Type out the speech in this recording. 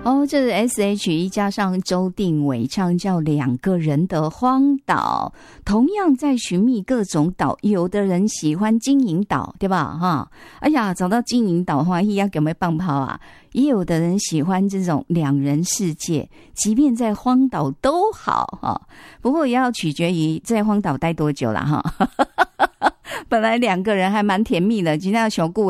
哦，这是 S.H.E 加上周定伟唱叫两个人的荒岛，同样在寻觅各种岛，有的人喜欢金银岛，对吧？哈，哎呀，找到金银岛的话，要给我们棒炮啊！也有的人喜欢这种两人世界，即便在荒岛都好哈。不过也要取决于在荒岛待多久啦哈。本来两个人还蛮甜蜜的，今天要小顾